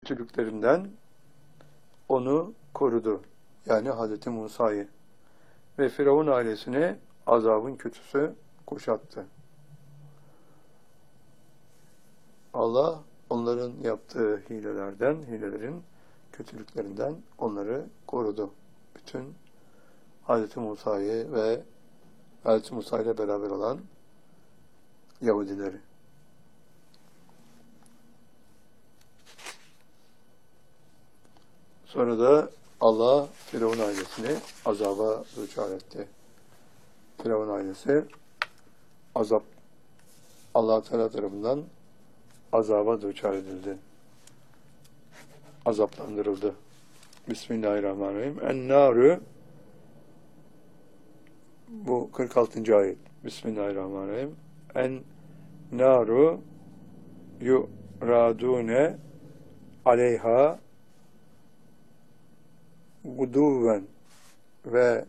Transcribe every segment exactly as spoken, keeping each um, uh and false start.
kötülüklerinden onu korudu. Yani Hazreti Musa'yı. Ve Firavun ailesini azabın kötüsü kuşattı. Allah onların yaptığı hilelerden, hilelerin kötülüklerinden onları korudu. Bütün Hazreti Musa'yı ve Hazreti Musa ile beraber olan Yahudileri. Sonra da Allah Firavun ailesini azaba düçar etti. Firavun ailesi azap Allah Teala tarafından azaba düçar edildi. Azaplandırıldı. Bismillahirrahmanirrahim. En-nâru, bu kırk altıncı ayet. Bismillahirrahmanirrahim. En-nâru yu'râdûne aleyha guduven ve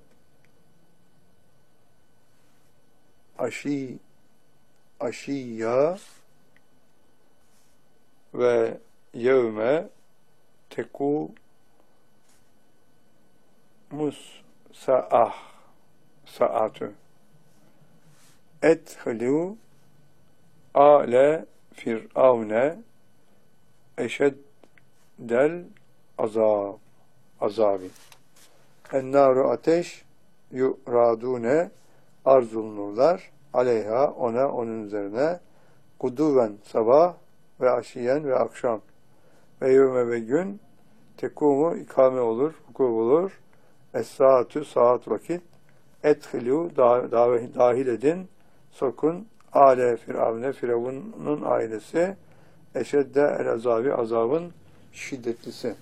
aşi aşiyya ve yevme teku mus sa'ah sa'atü ethlu ale firavne eşeddel azab azabi. En-nâru ateş yu'râdûne arzulunurlar aleyha ona onun üzerine guduven sabah ve aşiyen ve akşam ve yevme ve gün tekumu ikame olur, vuku olur. Es-saatü saat vakit ethilû dahil edin, sokun ale firavne Firavun'un ailesi eşedde el azabi azabın şiddetlisi.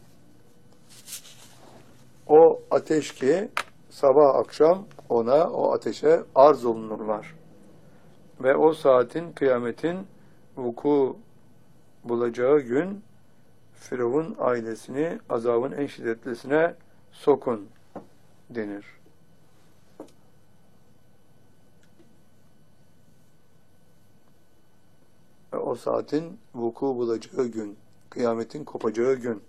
O ateş ki sabah akşam ona, o ateşe arz olunurlar. Ve o saatin, kıyametin vuku bulacağı gün Firavun ailesini azabın en şiddetlisine sokun denir. Ve o saatin vuku bulacağı gün, kıyametin kopacağı gün.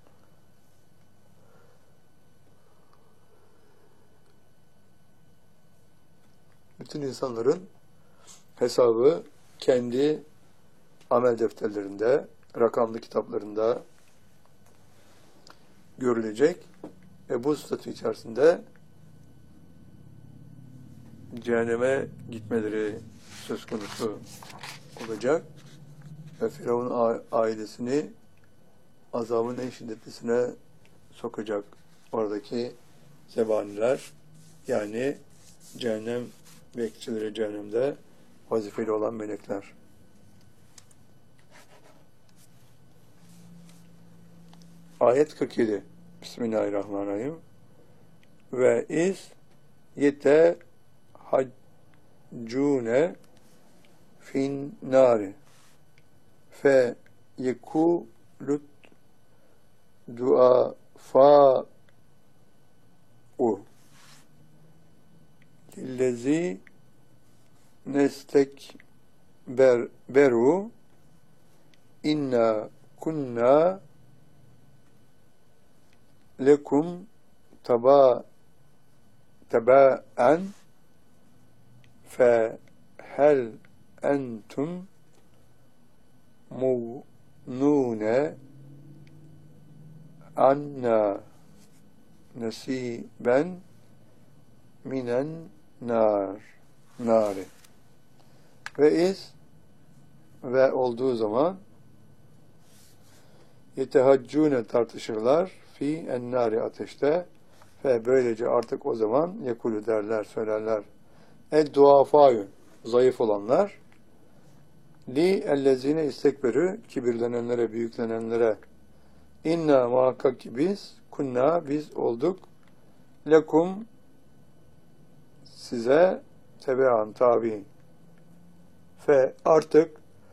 Bütün insanların hesabı kendi amel defterlerinde, rakamlı kitaplarında görülecek ve bu statü içerisinde cehenneme gitmeleri söz konusu olacak ve Firavun ailesini azabın en şiddetlisine sokacak oradaki zebaniler, yani cehennem bekçileri, cehennemde vazifeli olan melekler. Ayet kırk yedi. Bismillahirrahmanirrahim. Ve iz yete haccune fin nari fe yekulut dua fa u lillezi nestek ber beru inna kunna lekum taba taba'an fe hel entum mu'nune anna nasiben minen nar nari. Ve iz ve olduğu zaman yetehaccune tartışırlar fi ennari ateşte ve böylece artık o zaman yekulü derler, söylerler. El duafayı zayıf olanlar li ellezine istekberü kibirlenenlere, büyüklenenlere inna muhakkak ki biz kunna biz olduk lekum size tebean tabi fe artık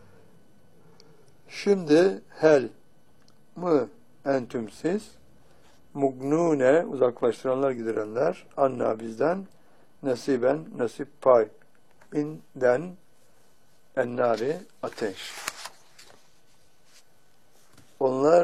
şimdi hel mı entüm siz mugnune uzaklaştıranlar giderenler anna bizden nasiben nasip pay binden ennari ateş. Onlar